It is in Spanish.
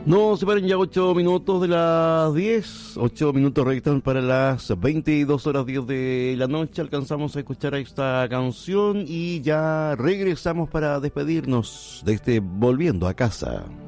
Nos separan ya 8 minutos de las 10. 8 minutos restan para las 22:10 de la noche. Alcanzamos a escuchar esta canción y ya regresamos para despedirnos de este Volviendo a Casa.